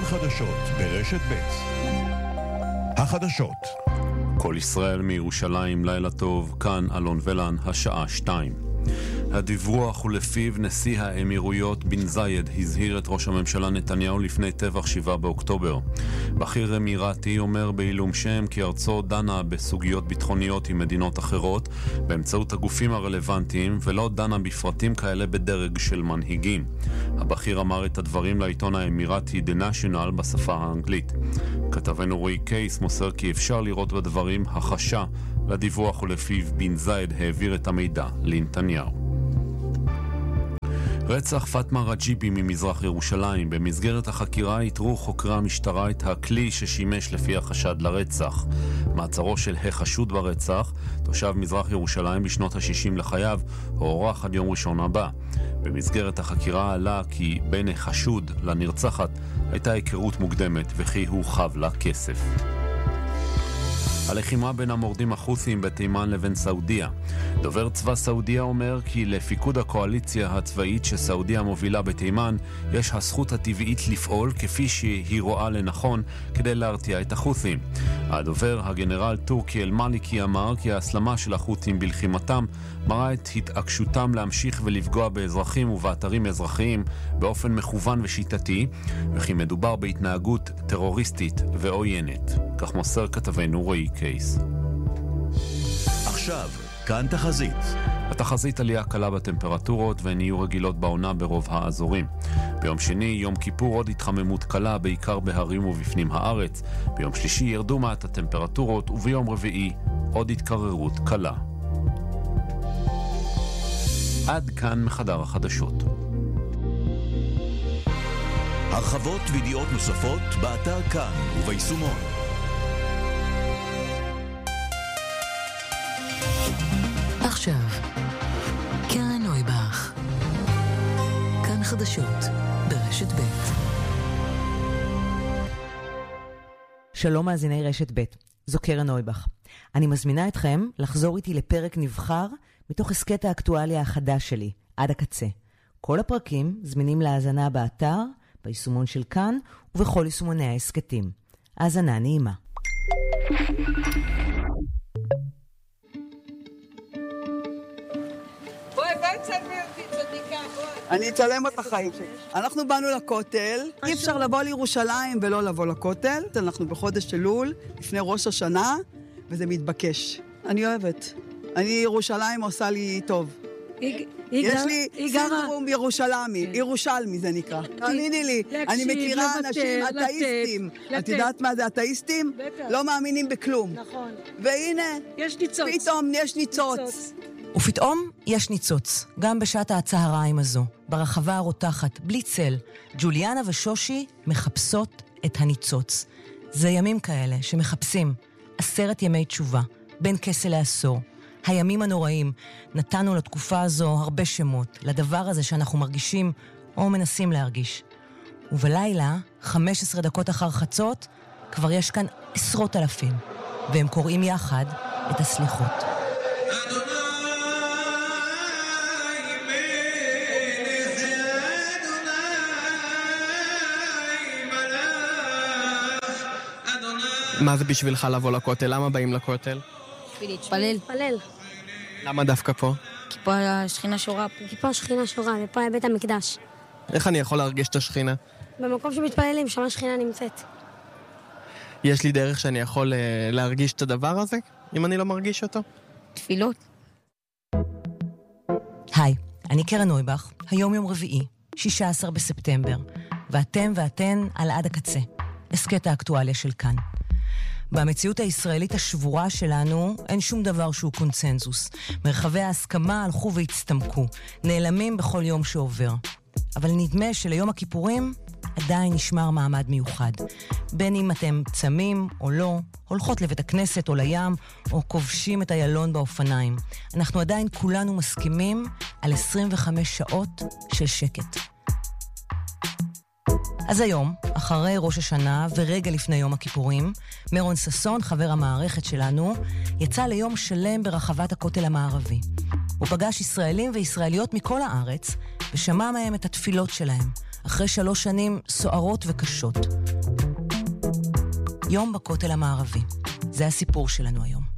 חדשות ברשת ב'. החדשות. כל ישראל מירושלים, לילה טוב, כאן אלון ולן, השעה 2. הדיווח הוא לפיו נשיא האמירויות בן זייד הזהיר את ראש הממשלה נתניהו לפני טבח 7 באוקטובר. בכיר אמירתי אומר בעילום שם כי ארצו דנה בסוגיות ביטחוניות עם מדינות אחרות באמצעות הגופים הרלוונטיים ולא דנה בפרטים כאלה בדרג של מנהיגים. הבכיר אמר את הדברים לעיתון האמירתי The National בשפה האנגלית. כתבנו רועי קייס מוסר כי אפשר לראות בדברים החשה לדיווח ולפיו בן זייד העביר את המידע לנתניהו. רצח פאטמה רג'יבי ממזרח ירושלים. במסגרת החקירה התרו חוקרי המשטרה את הכלי ששימש לפי החשד לרצח. מעצרו של החשוד ברצח, תושב מזרח ירושלים בשנות ה-60 לחייו, הוארך עד יום ראשון הבא. במסגרת החקירה עלה כי בין החשוד לנרצחת הייתה היכרות מוקדמת וכי הוא חב לה כסף. הלחימה בין המורדים החות'ים בתימן לבין סעודיה. דובר צבא סעודיה אומר כי לפיקוד הקואליציה הצבאית שסעודיה מובילה בתימן יש הזכות הטבעית לפעול כפי שהיא רואה לנכון כדי להרתיע את החות'ים. הדובר הגנרל טורקי אל-מאליקי אמר כי ההסלמה של החות'ים בלחימתם מראה את התעקשותם להמשיך ולפגוע באזרחים ובאתרים אזרחיים באופן מכוון ושיטתי, וכי מדובר בהתנהגות טרוריסטית ועוינת. כך מוסר כתבנו רועי קייס. עכשיו, כאן תחזית. התחזית עלייה קלה בטמפרטורות והן יהיו רגילות בעונה ברוב האזורים. ביום שני, יום כיפור, עוד התחממות קלה, בעיקר בהרים ובפנים הארץ. ביום שלישי ירדו מעט הטמפרטורות, וביום רביעי עוד התקררות קלה. עד כאן מחדר החדשות. הרחבות וידיעות נוספות באתר כאן וביישומון. עכשיו, קרן נויבך. כאן חדשות ברשת ב'. שלום מאזיני רשת ב', זו קרן נויבך. אני מזמינה אתכם לחזור איתי לפרק נבחר מתוך הסקט האקטואליה החדש שלי, עד הקצה. כל הפרקים זמינים להאזנה באתר, ביישומון של כאן ובכל יישומוני ההסקטים. האזנה נעימה. אני אצלם את החיים שלי. אנחנו באנו לכותל, אי אפשר לבוא לירושלים ולא לבוא לכותל. אנחנו בחודש אלול, לפני ראש השנה, וזה מתבקש. אני אוהבת. ירושלים עושה לי טוב. יש לי סינדרום ירושלמי זה נקרא. תאמיני לי, אני מכירה אנשים אתאיסטים. את יודעת מה זה אתאיסטים? לא מאמינים בכלום. נכון. והנה, פתאום יש ניצוץ. ופתאום יש ניצוץ, גם בשעת הצהריים הזו, ברחבה הרותחת, בלי צל. ג'וליאנה ושושי מחפשות את הניצוץ. זה ימים כאלה שמחפשים 10 ימי תשובה, בין כסה לעשור. הימים הנוראים, נתנו לתקופה הזו הרבה שמות, לדבר הזה שאנחנו מרגישים או מנסים להרגיש. ובלילה, 15 דקות אחר חצות, כבר יש כאן עשרות אלפים, והם קוראים יחד את הסליחות. מה זה בשבילך לבוא לכותל? למה באים לכותל? להתפלל. למה דווקא פה? כי פה השכינה שורה פה. כי פה השכינה שורה, ופה בית המקדש. איך אני יכול להרגיש את השכינה? במקום שמתפללים, שם השכינה נמצאת. יש לי דרך שאני יכול להרגיש את הדבר הזה, אם אני לא מרגיש אותו? תפילות. היי, אני קרן נויבך, היום יום רביעי, 16 בספטמבר, ואתם ואתן על עד הקצה, הסקט האקטואליה של כאן. במציאות הישראלית השבורה שלנו אין שום דבר שהוא קונצנזוס. מרחבי ההסכמה הלכו והצטמקו, נעלמים בכל יום שעובר. אבל נדמה שליום הכיפורים עדיין נשמר מעמד מיוחד. בין אם אתם צמים או לא, הולכות לבית הכנסת או לים, או כובשים את הילון באופניים. אנחנו עדיין כולנו מסכימים על 25 שעות של שקט. אז היום, אחרי ראש השנה ורגע לפני יום הכיפורים, מרון ססון, חבר המערכת שלנו, יצא ליום שלם ברחבת הכותל המערבי. הוא פגש ישראלים וישראליות מכל הארץ, ושמע מהם את התפילות שלהם, אחרי 3 שנים סוערות וקשות. יום בכותל המערבי. זה הסיפור שלנו היום.